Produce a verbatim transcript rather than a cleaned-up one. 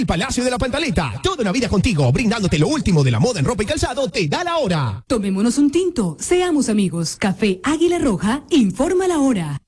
el Palacio de la Pantaleta. Toda una vida contigo, brindándote lo último de la moda en ropa y calzado, te da la hora. Tomémonos un tinto, seamos amigos. Café Águila Roja, informa la hora.